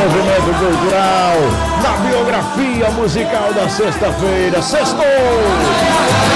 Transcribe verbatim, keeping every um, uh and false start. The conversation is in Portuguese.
movimento cultural, na biografia musical da sexta-feira. Sextou!